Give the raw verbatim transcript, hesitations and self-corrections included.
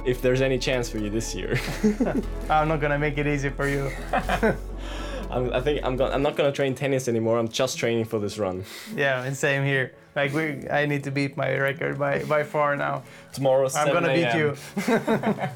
if there's any chance for you this year. I'm not gonna make it easy for you. I'm, I think I'm gonna, I'm not gonna train tennis anymore. I'm just training for this run. Yeah, and same here. Like we, I need to beat my record by by far now. Tomorrow, I'm gonna beat you.